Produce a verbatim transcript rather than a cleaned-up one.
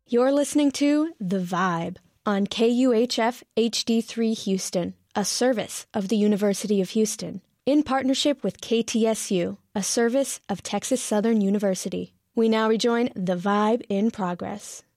You're listening to The Vibe on K U H F H D three Houston, a service of the University of Houston, in partnership with K T S U, a service of Texas Southern University. We now rejoin The Vibe in progress.